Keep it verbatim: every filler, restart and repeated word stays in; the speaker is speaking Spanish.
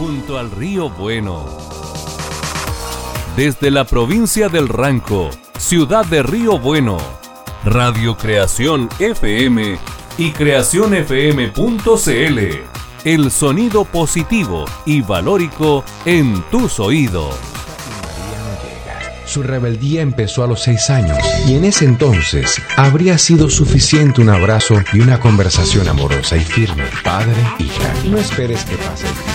junto al río Bueno. Desde la provincia del Ranco, ciudad de Río Bueno, Radio Creación F M y creación f m punto c l. El sonido positivo y valórico en tus oídos. Su rebeldía empezó a los seis años y en ese entonces habría sido suficiente un abrazo y una conversación amorosa y firme, padre-hija. No esperes que pase el tiempo.